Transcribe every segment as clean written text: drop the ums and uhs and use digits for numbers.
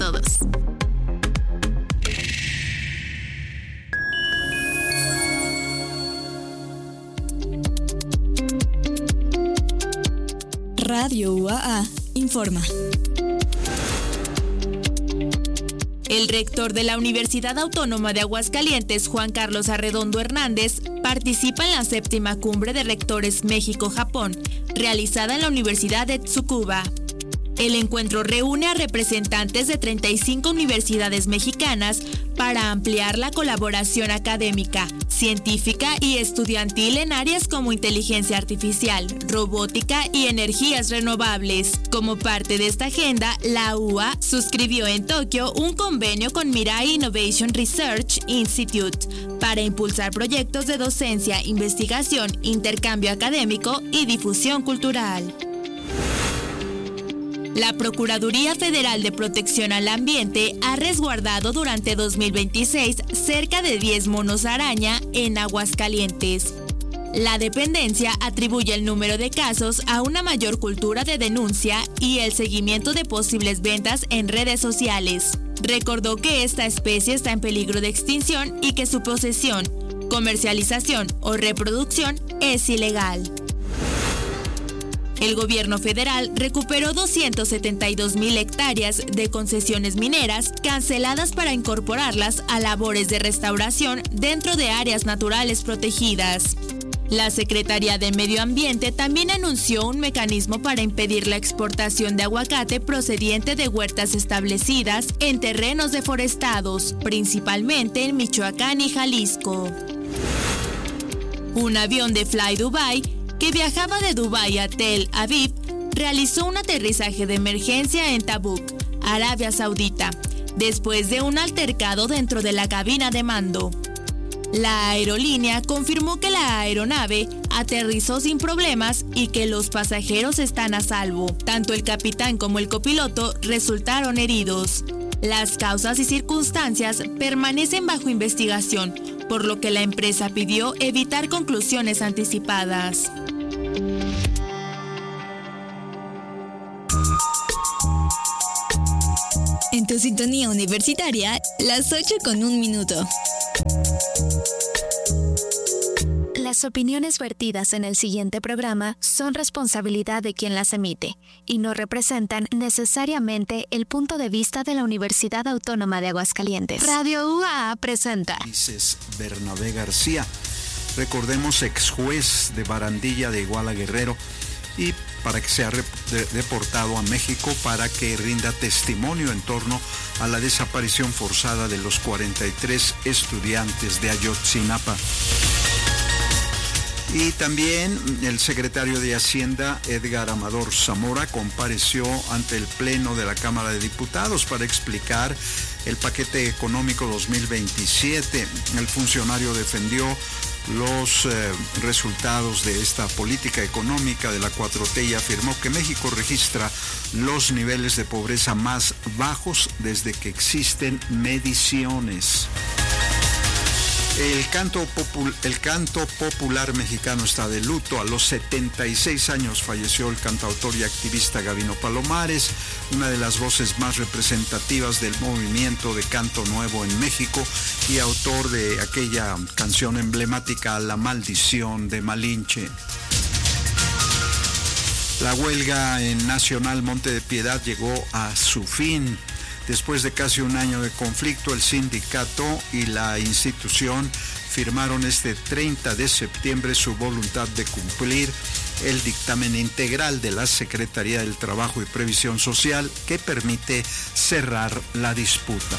todos. Radio UAA informa. El rector de la Universidad Autónoma de Aguascalientes, Juan Carlos Arredondo Hernández, participa en la 7ª Cumbre de Rectores México-Japón, realizada en la Universidad de Tsukuba. El encuentro reúne a representantes de 35 universidades mexicanas para ampliar la colaboración académica, científica y estudiantil en áreas como inteligencia artificial, robótica y energías renovables. Como parte de esta agenda, la UA suscribió en Tokio un convenio con Mirai Innovation Research Institute para impulsar proyectos de docencia, investigación, intercambio académico y difusión cultural. La Procuraduría Federal de Protección al Ambiente ha resguardado durante 2026 cerca de 10 monos araña en Aguascalientes. La dependencia atribuye el número de casos a una mayor cultura de denuncia y el seguimiento de posibles ventas en redes sociales. Recordó que esta especie está en peligro de extinción y que su posesión, comercialización o reproducción es ilegal. El gobierno federal recuperó 272,000 hectáreas de concesiones mineras canceladas para incorporarlas a labores de restauración dentro de áreas naturales protegidas. La Secretaría de Medio Ambiente también anunció un mecanismo para impedir la exportación de aguacate procediente de huertas establecidas en terrenos deforestados, principalmente en Michoacán y Jalisco. Un avión de Fly Dubai que viajaba de Dubái a Tel Aviv, realizó un aterrizaje de emergencia en Tabuk, Arabia Saudita, después de un altercado dentro de la cabina de mando. La aerolínea confirmó que la aeronave aterrizó sin problemas y que los pasajeros están a salvo. Tanto el capitán como el copiloto resultaron heridos. Las causas y circunstancias permanecen bajo investigación, por lo que la empresa pidió evitar conclusiones anticipadas. En tu sintonía universitaria, las 8:01. Las opiniones vertidas en el siguiente programa son responsabilidad de quien las emite y no representan necesariamente el punto de vista de la Universidad Autónoma de Aguascalientes. Radio UAA presenta. Dices Bernabé García, recordemos ex juez de Barandilla de Iguala Guerrero, y para que sea deportado a México para que rinda testimonio en torno a la desaparición forzada de los 43 estudiantes de Ayotzinapa. Y también el secretario de Hacienda, Edgar Amador Zamora, compareció ante el Pleno de la Cámara de Diputados para explicar el paquete económico 2027. El funcionario defendió los resultados de esta política económica de la 4T y afirmó que México registra los niveles de pobreza más bajos desde que existen mediciones. El canto popular mexicano está de luto. A los 76 años falleció el cantautor y activista Gabino Palomares, una de las voces más representativas del movimiento de canto nuevo en México y autor de aquella canción emblemática La Maldición de Malinche. La huelga en Nacional Monte de Piedad llegó a su fin. Después de casi un año de conflicto, el sindicato y la institución firmaron este 30 de septiembre su voluntad de cumplir el dictamen integral de la Secretaría del Trabajo y Previsión Social que permite cerrar la disputa.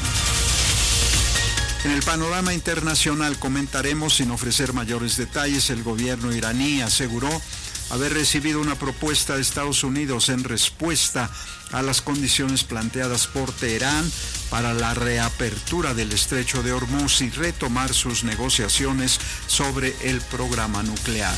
En el panorama internacional comentaremos, sin ofrecer mayores detalles, el gobierno iraní aseguró haber recibido una propuesta de Estados Unidos en respuesta a las condiciones planteadas por Teherán para la reapertura del estrecho de Hormuz y retomar sus negociaciones sobre el programa nuclear.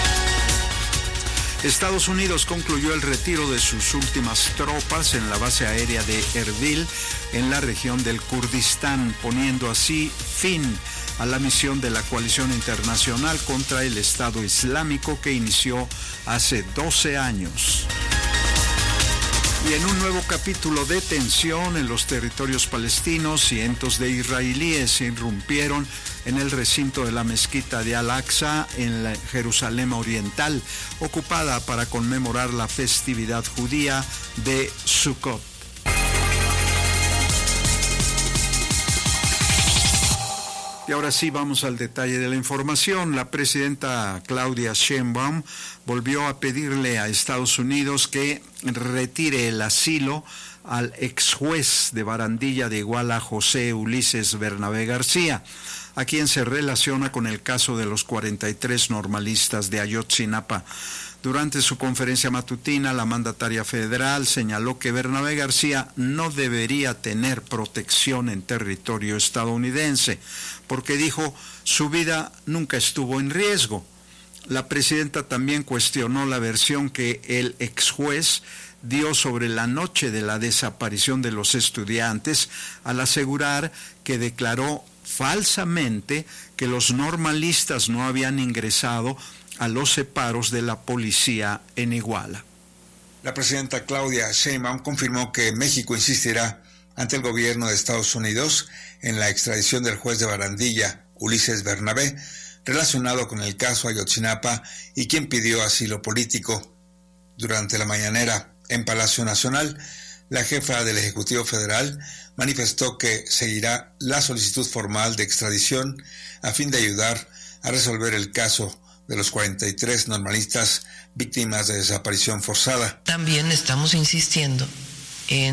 Estados Unidos concluyó el retiro de sus últimas tropas en la base aérea de Erbil, en la región del Kurdistán, poniendo así fin a la misión de la coalición internacional contra el Estado Islámico que inició hace 12 años. Y en un nuevo capítulo de tensión en los territorios palestinos, cientos de israelíes irrumpieron en el recinto de la mezquita de Al-Aqsa en la Jerusalén Oriental, ocupada para conmemorar la festividad judía de Sukkot. Y ahora sí vamos al detalle de la información. La presidenta Claudia Sheinbaum volvió a pedirle a Estados Unidos que retire el asilo al ex juez de Barandilla de Iguala, José Ulises Bernabé García, a quien se relaciona con el caso de los 43 normalistas de Ayotzinapa. Durante su conferencia matutina, la mandataria federal señaló que Bernabé García no debería tener protección en territorio estadounidense, porque dijo, su vida nunca estuvo en riesgo. La presidenta también cuestionó la versión que el ex juez dio sobre la noche de la desaparición de los estudiantes, al asegurar que declaró falsamente que los normalistas no habían ingresado a los separos de la policía en Iguala. La presidenta Claudia Sheinbaum confirmó que México insistirá ante el gobierno de Estados Unidos en la extradición del juez de Barandilla, Ulises Bernabé, relacionado con el caso Ayotzinapa y quien pidió asilo político. Durante la mañanera en Palacio Nacional, la jefa del Ejecutivo Federal manifestó que seguirá la solicitud formal de extradición a fin de ayudar a resolver el caso de los 43 normalistas víctimas de desaparición forzada. También estamos insistiendo en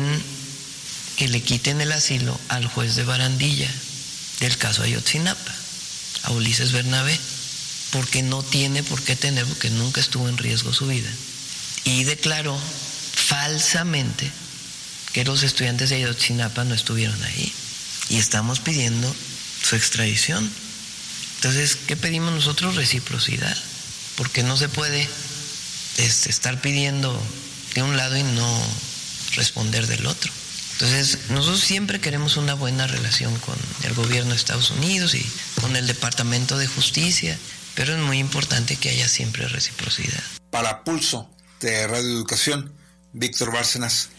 que le quiten el asilo al juez de Barandilla del caso Ayotzinapa, a Ulises Bernabé, porque no tiene por qué tener, porque nunca estuvo en riesgo su vida. Y declaró falsamente que los estudiantes de Ayotzinapa no estuvieron ahí. Y estamos pidiendo su extradición. Entonces, ¿qué pedimos nosotros? Reciprocidad, porque no se puede estar pidiendo de un lado y no responder del otro. Entonces, nosotros siempre queremos una buena relación con el gobierno de Estados Unidos y con el Departamento de Justicia, pero es muy importante que haya siempre reciprocidad. Para Pulso de Radio Educación, Víctor Bárcenas.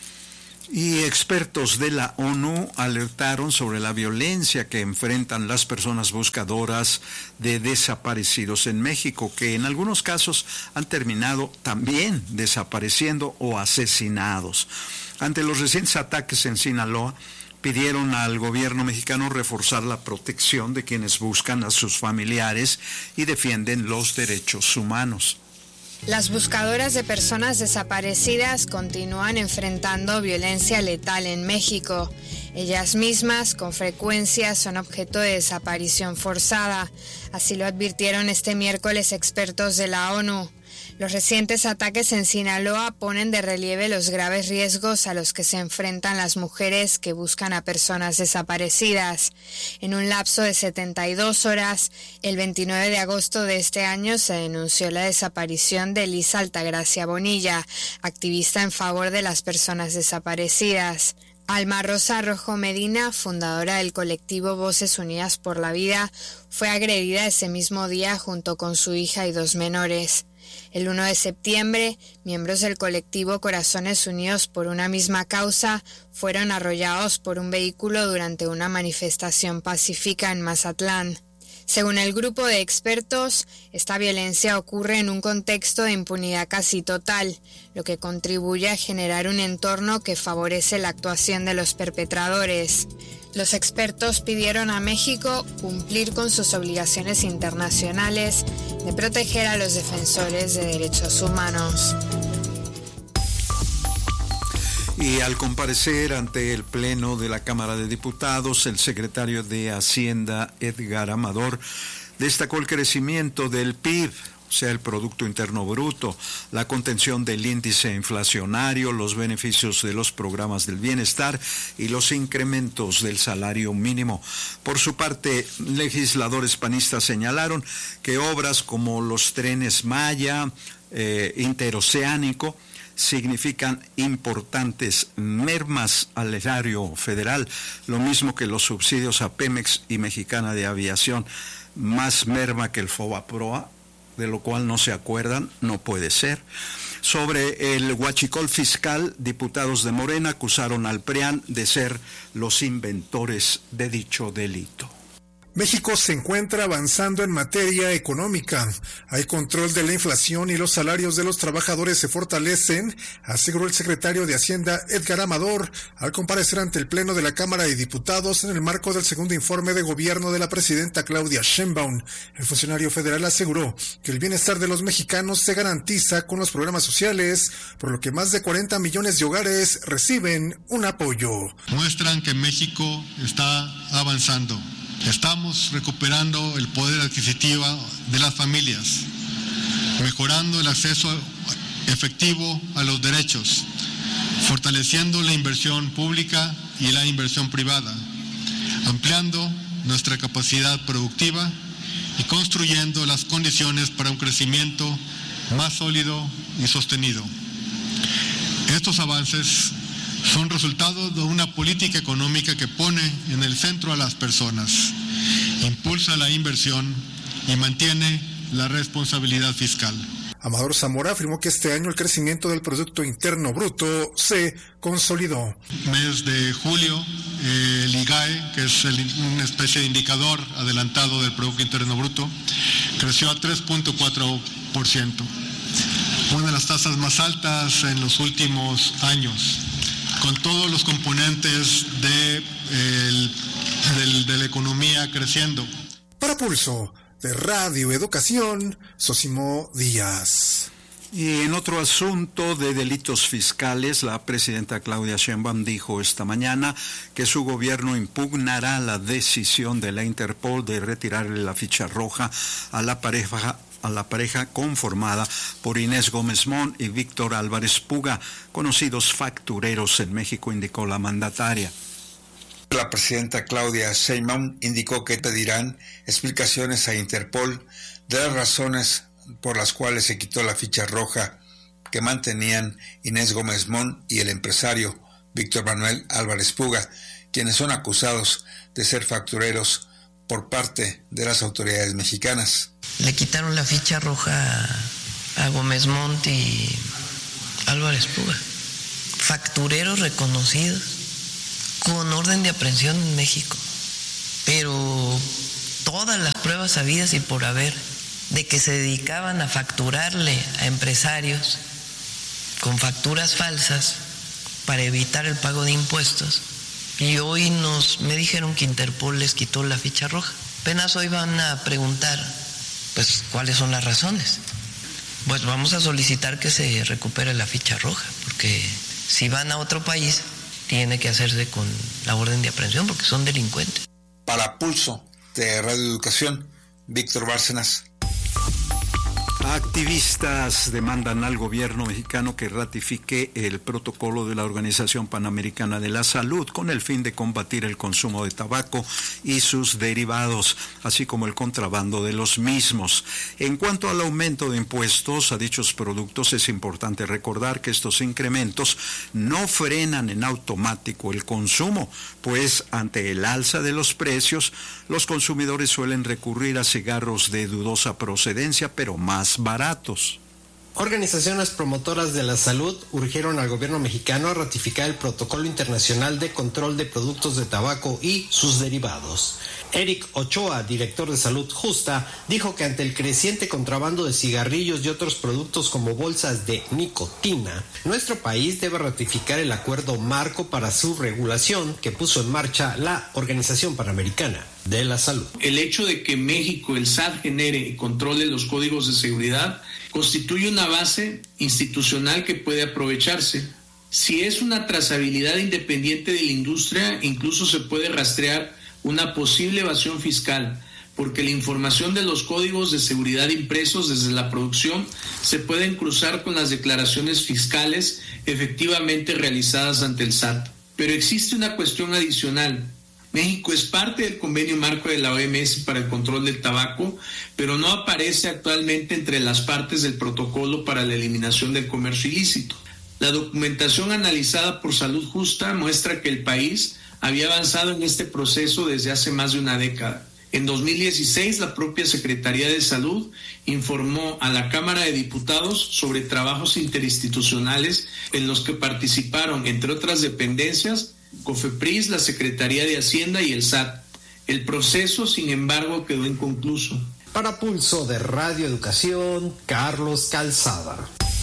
Y expertos de la ONU alertaron sobre la violencia que enfrentan las personas buscadoras de desaparecidos en México, que en algunos casos han terminado también desapareciendo o asesinados. Ante los recientes ataques en Sinaloa, pidieron al gobierno mexicano reforzar la protección de quienes buscan a sus familiares y defienden los derechos humanos. Las buscadoras de personas desaparecidas continúan enfrentando violencia letal en México. Ellas mismas con frecuencia son objeto de desaparición forzada. Así lo advirtieron este miércoles expertos de la ONU. Los recientes ataques en Sinaloa ponen de relieve los graves riesgos a los que se enfrentan las mujeres que buscan a personas desaparecidas. En un lapso de 72 horas, el 29 de agosto de este año se denunció la desaparición de Elisa Altagracia Bonilla, activista en favor de las personas desaparecidas. Alma Rosa Rojo Medina, fundadora del colectivo Voces Unidas por la Vida, fue agredida ese mismo día junto con su hija y 2 menores. El 1 de septiembre, miembros del colectivo Corazones Unidos por una misma causa fueron arrollados por un vehículo durante una manifestación pacífica en Mazatlán. Según el grupo de expertos, esta violencia ocurre en un contexto de impunidad casi total, lo que contribuye a generar un entorno que favorece la actuación de los perpetradores. Los expertos pidieron a México cumplir con sus obligaciones internacionales de proteger a los defensores de derechos humanos. Y al comparecer ante el Pleno de la Cámara de Diputados, el secretario de Hacienda, Edgar Amador, destacó el crecimiento del PIB, o sea, el Producto Interno Bruto, la contención del índice inflacionario, los beneficios de los programas del bienestar y los incrementos del salario mínimo. Por su parte, legisladores panistas señalaron que obras como los trenes Maya, Interoceánico, significan importantes mermas al erario federal, lo mismo que los subsidios a Pemex y Mexicana de Aviación, más merma que el FOBAPROA, de lo cual no se acuerdan, no puede ser. Sobre el huachicol fiscal, diputados de Morena acusaron al PRIAN de ser los inventores de dicho delito. México se encuentra avanzando en materia económica. Hay control de la inflación y los salarios de los trabajadores se fortalecen, aseguró el secretario de Hacienda Edgar Amador al comparecer ante el Pleno de la Cámara de Diputados en el marco del segundo informe de gobierno de la presidenta Claudia Sheinbaum. El funcionario federal aseguró que el bienestar de los mexicanos se garantiza con los programas sociales, por lo que más de 40 millones de hogares reciben un apoyo. Muestran que México está avanzando. Estamos recuperando el poder adquisitivo de las familias, mejorando el acceso efectivo a los derechos, fortaleciendo la inversión pública y la inversión privada, ampliando nuestra capacidad productiva y construyendo las condiciones para un crecimiento más sólido y sostenido. Estos avances son resultado de una política económica que pone en el centro a las personas, impulsa la inversión y mantiene la responsabilidad fiscal. Amador Zamora afirmó que este año el crecimiento del Producto Interno Bruto se consolidó. Mes de julio, el IGAE, que es una especie de indicador adelantado del Producto Interno Bruto, creció a 3.4%, una de las tasas más altas en los últimos años, con todos los componentes de la economía creciendo. Para Pulso de Radio Educación, Sosimo Díaz. Y en otro asunto de delitos fiscales, la presidenta Claudia Sheinbaum dijo esta mañana que su gobierno impugnará la decisión de la Interpol de retirarle la ficha roja a la pareja conformada por Inés Gómez Mont y Víctor Álvarez Puga, conocidos factureros en México, indicó la mandataria. La presidenta Claudia Sheinbaum indicó que pedirán explicaciones a Interpol de las razones por las cuales se quitó la ficha roja que mantenían Inés Gómez Mont y el empresario Víctor Manuel Álvarez Puga, quienes son acusados de ser factureros por parte de las autoridades mexicanas. Le quitaron la ficha roja a Gómez Mont y Álvarez Puga, factureros reconocidos con orden de aprehensión en México, pero todas las pruebas habidas y por haber de que se dedicaban a facturarle a empresarios con facturas falsas para evitar el pago de impuestos, y hoy me dijeron que Interpol les quitó la ficha roja. Apenas hoy van a preguntar pues cuáles son las razones. Pues vamos a solicitar que se recupere la ficha roja, porque si van a otro país tiene que hacerse con la orden de aprehensión porque son delincuentes. Para Pulso de Radio Educación, Víctor Bárcenas. Activistas demandan al gobierno mexicano que ratifique el protocolo de la Organización Panamericana de la Salud con el fin de combatir el consumo de tabaco y sus derivados, así como el contrabando de los mismos. En cuanto al aumento de impuestos a dichos productos, es importante recordar que estos incrementos no frenan en automático el consumo, pues ante el alza de los precios, los consumidores suelen recurrir a cigarros de dudosa procedencia, pero más baratos. Organizaciones promotoras de la salud urgieron al gobierno mexicano a ratificar el Protocolo Internacional de Control de Productos de Tabaco y sus derivados. Eric Ochoa, director de Salud Justa, dijo que ante el creciente contrabando de cigarrillos y otros productos como bolsas de nicotina, nuestro país debe ratificar el acuerdo marco para su regulación que puso en marcha la Organización Panamericana de la Salud. El hecho de que México, el SAT, genere y controle los códigos de seguridad constituye una base institucional que puede aprovecharse. Si es una trazabilidad independiente de la industria, incluso se puede rastrear una posible evasión fiscal, porque la información de los códigos de seguridad impresos desde la producción se pueden cruzar con las declaraciones fiscales efectivamente realizadas ante el SAT. Pero existe una cuestión adicional. México es parte del convenio marco de la OMS para el control del tabaco, pero no aparece actualmente entre las partes del protocolo para la eliminación del comercio ilícito. La documentación analizada por Salud Justa muestra que el país había avanzado en este proceso desde hace más de una década En 2016, la propia Secretaría de Salud informó a la Cámara de Diputados sobre trabajos interinstitucionales en los que participaron, entre otras dependencias, COFEPRIS, la Secretaría de Hacienda y el SAT. El proceso, sin embargo, quedó inconcluso. Para Pulso de Radio Educación, Carlos Calzada.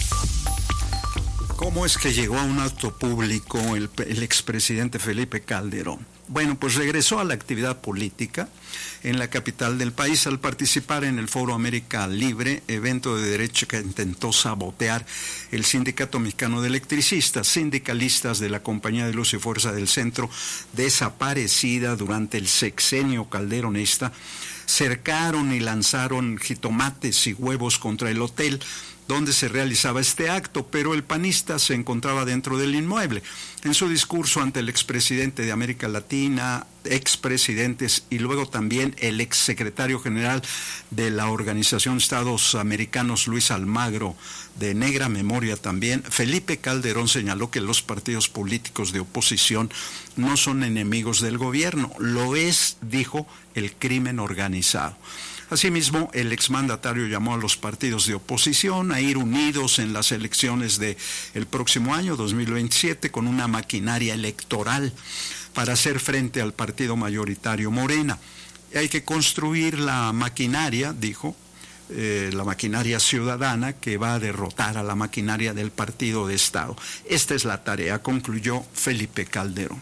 ¿Cómo es que llegó a un acto público el expresidente Felipe Calderón? Bueno, pues regresó a la actividad política en la capital del país al participar en el Foro América Libre, evento de derecho que intentó sabotear el Sindicato Mexicano de Electricistas, sindicalistas de la Compañía de Luz y Fuerza del Centro, desaparecida durante el sexenio calderonista, cercaron y lanzaron jitomates y huevos contra el hotel donde se realizaba este acto, pero el panista se encontraba dentro del inmueble. En su discurso ante el expresidente de América Latina, expresidentes y luego también el exsecretario general de la Organización de Estados Americanos, Luis Almagro, de negra memoria también, Felipe Calderón señaló que los partidos políticos de oposición no son enemigos del gobierno, lo es, dijo, el crimen organizado. Asimismo, el exmandatario llamó a los partidos de oposición a ir unidos en las elecciones del próximo año, 2027, con una maquinaria electoral para hacer frente al partido mayoritario Morena. Hay que construir la maquinaria, dijo, la maquinaria ciudadana que va a derrotar a la maquinaria del partido de Estado. Esta es la tarea, concluyó Felipe Calderón.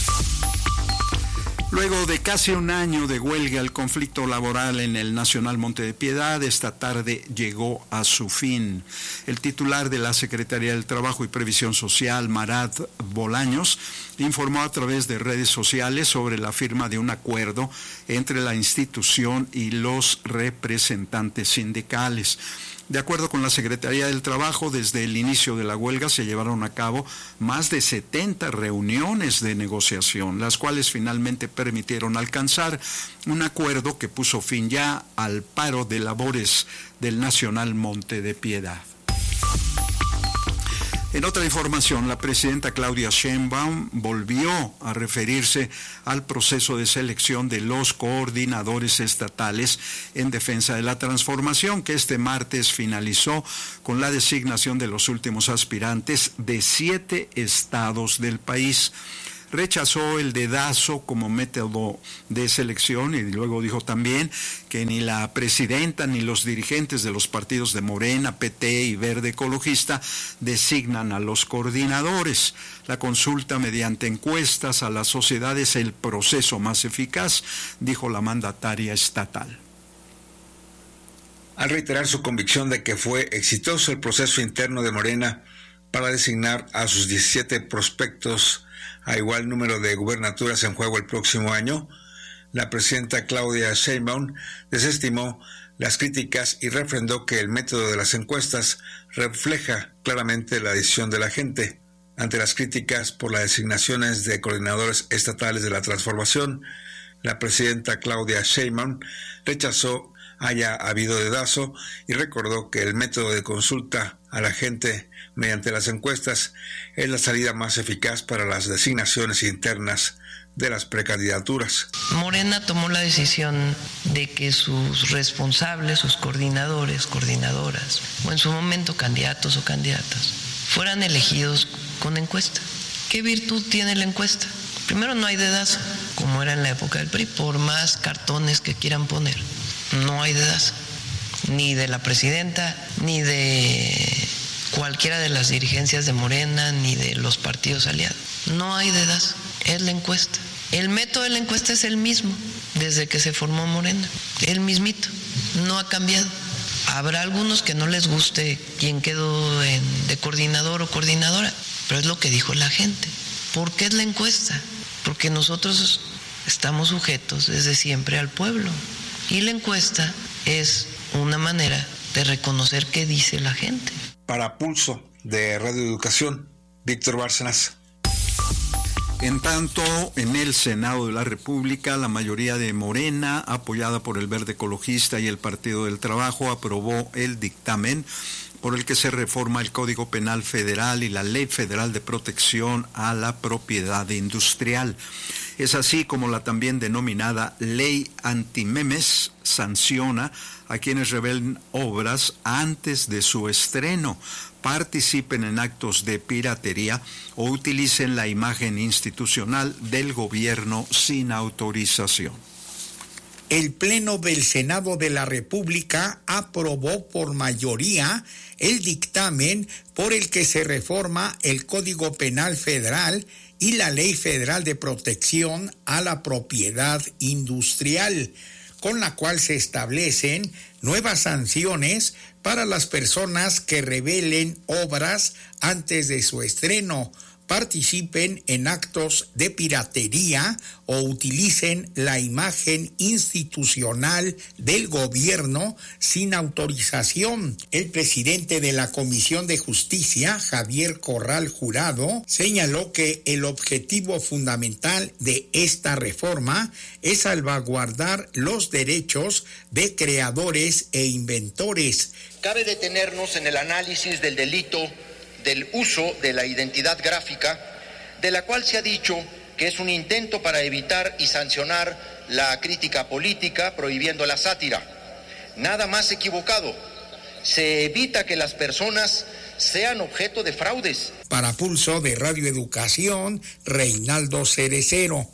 Luego de casi un año de huelga, el conflicto laboral en el Nacional Monte de Piedad esta tarde llegó a su fin. El titular de la Secretaría del Trabajo y Previsión Social, Marat Bolaños, informó a través de redes sociales sobre la firma de un acuerdo entre la institución y los representantes sindicales. De acuerdo con la Secretaría del Trabajo, desde el inicio de la huelga se llevaron a cabo más de 70 reuniones de negociación, las cuales finalmente permitieron alcanzar un acuerdo que puso fin ya al paro de labores del Nacional Monte de Piedad. En otra información, la presidenta Claudia Sheinbaum volvió a referirse al proceso de selección de los coordinadores estatales en defensa de la transformación, que este martes finalizó con la designación de los últimos aspirantes de 7 estados del país. Rechazó el dedazo como método de selección y luego dijo también que ni la presidenta ni los dirigentes de los partidos de Morena, PT y Verde Ecologista designan a los coordinadores. La consulta mediante encuestas a la sociedad es el proceso más eficaz, dijo la mandataria estatal. Al reiterar su convicción de que fue exitoso el proceso interno de Morena para designar a sus 17 prospectos a igual número de gubernaturas en juego el próximo año, la presidenta Claudia Sheinbaum desestimó las críticas y refrendó que el método de las encuestas refleja claramente la decisión de la gente. Ante las críticas por las designaciones de coordinadores estatales de la transformación, la presidenta Claudia Sheinbaum rechazó haya habido dedazo y recordó que el método de consulta a la gente mediante las encuestas es la salida más eficaz para las designaciones internas de las precandidaturas. Morena tomó la decisión de que sus responsables, sus coordinadores, coordinadoras, o en su momento candidatos o candidatas, fueran elegidos con encuesta. ¿Qué virtud tiene la encuesta? Primero, no hay dedazo, como era en la época del PRI, por más cartones que quieran poner. No hay dedazo, ni de la presidenta, ni de cualquiera de las dirigencias de Morena, ni de los partidos aliados. No hay dedazo, es la encuesta. El método de la encuesta es el mismo desde que se formó Morena, el mismito, no ha cambiado. Habrá algunos que no les guste quién quedó de coordinador o coordinadora, pero es lo que dijo la gente. ¿Por qué es la encuesta? Porque nosotros estamos sujetos desde siempre al pueblo. Y la encuesta es una manera de reconocer qué dice la gente. Para Pulso de Radio Educación, Víctor Bárcenas. En tanto, en el Senado de la República, la mayoría de Morena, apoyada por el Verde Ecologista y el Partido del Trabajo, aprobó el dictamen por el que se reforma el Código Penal Federal y la Ley Federal de Protección a la Propiedad Industrial. Es así como la también denominada Ley Antimemes sanciona a quienes revelen obras antes de su estreno, participen en actos de piratería o utilicen la imagen institucional del gobierno sin autorización. El Pleno del Senado de la República aprobó por mayoría el dictamen por el que se reforma el Código Penal Federal y la Ley Federal de Protección a la Propiedad Industrial, con la cual se establecen nuevas sanciones para las personas que revelen obras antes de su estreno, participen en actos de piratería o utilicen la imagen institucional del gobierno sin autorización. El presidente de la Comisión de Justicia, Javier Corral Jurado, señaló que el objetivo fundamental de esta reforma es salvaguardar los derechos de creadores e inventores. Cabe detenernos en el análisis del delito del uso de la identidad gráfica, de la cual se ha dicho que es un intento para evitar y sancionar la crítica política, prohibiendo la sátira. Nada más equivocado. Se evita que las personas sean objeto de fraudes. Para Pulso de Radio Educación, Reinaldo Cerecero.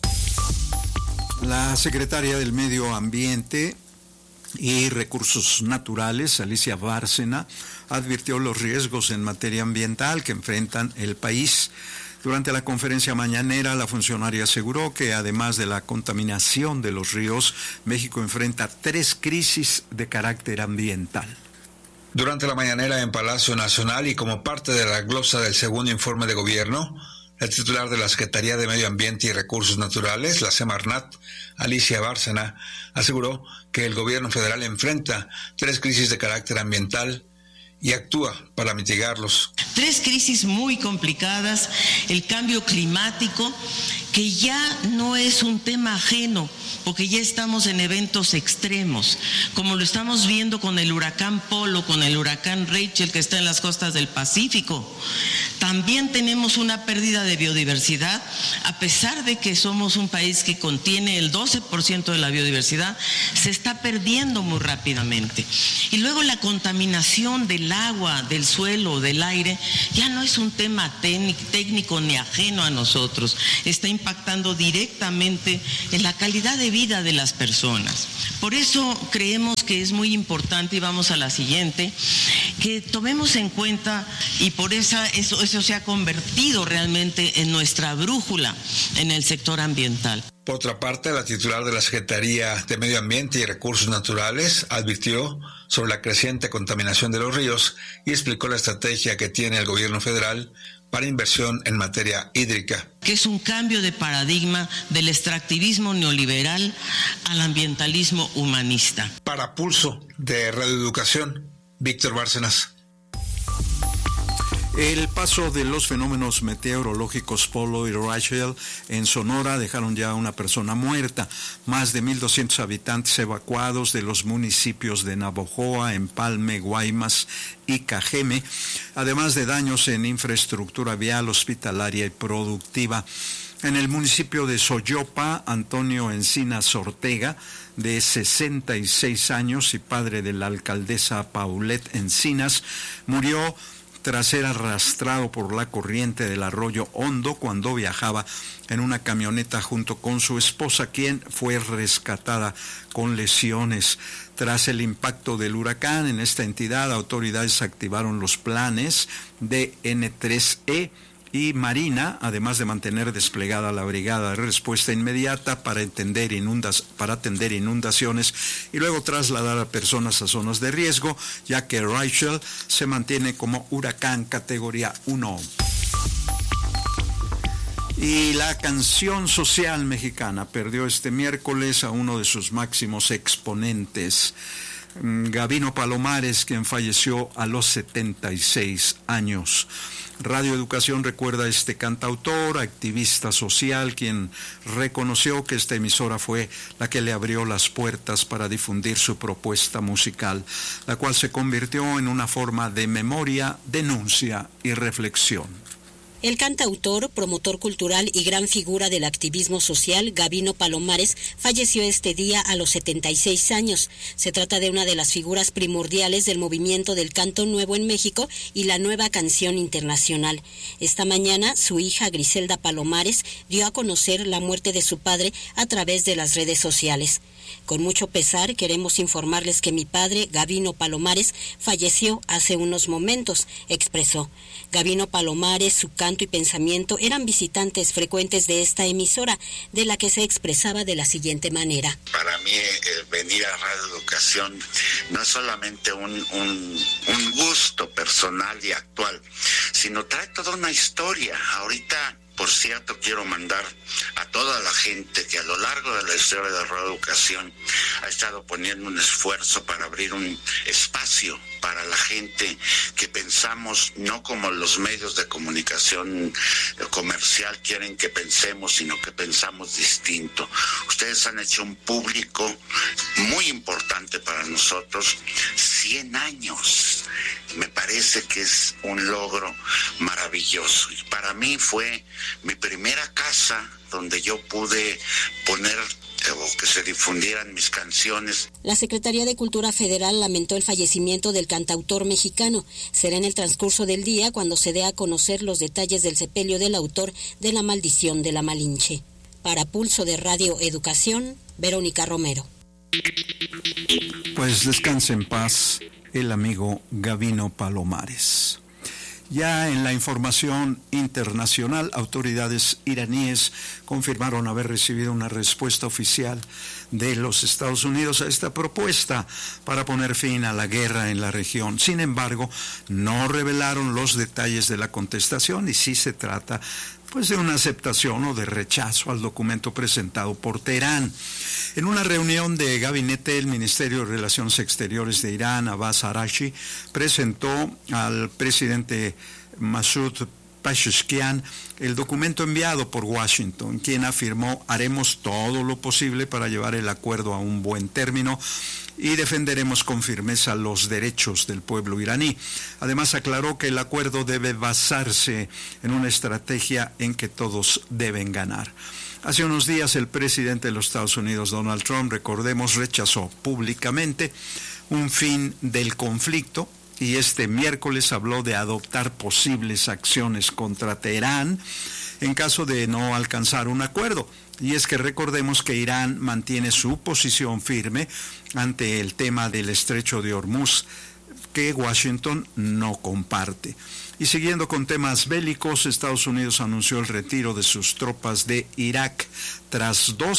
La secretaria del Medio Ambiente y Recursos Naturales, Alicia Bárcena, advirtió los riesgos en materia ambiental que enfrentan el país. Durante la conferencia mañanera, la funcionaria aseguró que además de la contaminación de los ríos, México enfrenta 3 crisis de carácter ambiental. Durante la mañanera en Palacio Nacional y como parte de la glosa del segundo informe de gobierno, el titular de la Secretaría de Medio Ambiente y Recursos Naturales, la Semarnat, Alicia Bárcena, aseguró que el gobierno federal enfrenta 3 crisis de carácter ambiental y actúa para mitigarlos. 3 crisis muy complicadas, el cambio climático, que ya no es un tema ajeno, porque ya estamos en eventos extremos, como lo estamos viendo con el huracán Polo, con el huracán Rachel que está en las costas del Pacífico. También tenemos una pérdida de biodiversidad, a pesar de que somos un país que contiene el 12% de la biodiversidad, se está perdiendo muy rápidamente. Y luego la contaminación del agua, del suelo, del aire, ya no es un tema técnico ni ajeno a nosotros, está impactando directamente en la calidad de vida de las personas. Por eso creemos que es muy importante, y vamos a la siguiente, que tomemos en cuenta, y por eso se ha convertido realmente en nuestra brújula en el sector ambiental. Por otra parte, la titular de la Secretaría de Medio Ambiente y Recursos Naturales advirtió sobre la creciente contaminación de los ríos y explicó la estrategia que tiene el gobierno federal para inversión en materia hídrica. Que es un cambio de paradigma del extractivismo neoliberal al ambientalismo humanista. Para Pulso de Radio Educación, Víctor Bárcenas. El paso de los fenómenos meteorológicos Polo y Rachel en Sonora dejaron ya una persona muerta, más de 1,200 habitantes evacuados de los municipios de Navojoa, Empalme, Guaymas y Cajeme, además de daños en infraestructura vial, hospitalaria y productiva. En el municipio de Soyopa, Antonio Encinas Ortega, de 66 años y padre de la alcaldesa Paulette Encinas, murió tras ser arrastrado por la corriente del arroyo Hondo cuando viajaba en una camioneta junto con su esposa, quien fue rescatada con lesiones. Tras el impacto del huracán en esta entidad, autoridades activaron los planes de N3E y Marina, además de mantener desplegada la brigada de respuesta inmediata para atender inundaciones y luego trasladar a personas a zonas de riesgo, ya que Rachel se mantiene como huracán categoría 1. Y la canción social mexicana perdió este miércoles a uno de sus máximos exponentes. Gabino Palomares, quien falleció a los 76 años. Radio Educación recuerda a este cantautor, activista social, quien reconoció que esta emisora fue la que le abrió las puertas para difundir su propuesta musical, la cual se convirtió en una forma de memoria, denuncia y reflexión. El cantautor, promotor cultural y gran figura del activismo social, Gabino Palomares, falleció este día a los 76 años. Se trata de una de las figuras primordiales del movimiento del canto nuevo en México y la nueva canción internacional. Esta mañana, su hija Griselda Palomares dio a conocer la muerte de su padre a través de las redes sociales. Con mucho pesar queremos informarles que mi padre, Gabino Palomares, falleció hace unos momentos, expresó. Gabino Palomares, su canto y pensamiento eran visitantes frecuentes de esta emisora, de la que se expresaba de la siguiente manera. Para mí venir a Radio Educación no es solamente un gusto personal y actual, sino trae toda una historia. Ahorita, por cierto, quiero mandar a toda la gente que a lo largo de la historia de Radio Educación ha estado poniendo un esfuerzo para abrir un espacio para la gente que pensamos no como los medios de comunicación comercial quieren que pensemos, sino que pensamos distinto. Ustedes han hecho un público muy importante para nosotros, 100 años. Me parece que es un logro maravilloso. Y para mí fue mi primera casa donde yo pude poner o que se difundieran mis canciones. La Secretaría de Cultura Federal lamentó el fallecimiento del cantautor mexicano. Será en el transcurso del día cuando se dé a conocer los detalles del sepelio del autor de La Maldición de la Malinche. Para Pulso de Radio Educación, Verónica Romero. Pues descanse en paz el amigo Gabino Palomares. Ya en la información internacional, autoridades iraníes confirmaron haber recibido una respuesta oficial de los Estados Unidos a esta propuesta para poner fin a la guerra en la región. Sin embargo, no revelaron los detalles de la contestación y sí se trata pues de una aceptación o de rechazo al documento presentado por Teherán. En una reunión de gabinete, el Ministerio de Relaciones Exteriores de Irán, Abbas Araghchi, presentó al presidente Masoud Pezeshkian el documento enviado por Washington, quien afirmó: haremos todo lo posible para llevar el acuerdo a un buen término y defenderemos con firmeza los derechos del pueblo iraní. Además, aclaró que el acuerdo debe basarse en una estrategia en que todos deben ganar. Hace unos días el presidente de los Estados Unidos, Donald Trump, recordemos, rechazó públicamente un fin del conflicto y este miércoles habló de adoptar posibles acciones contra Teherán en caso de no alcanzar un acuerdo. Y es que recordemos que Irán mantiene su posición firme ante el tema del estrecho de Hormuz, que Washington no comparte. Y siguiendo con temas bélicos, Estados Unidos anunció el retiro de sus tropas de Irak tras 2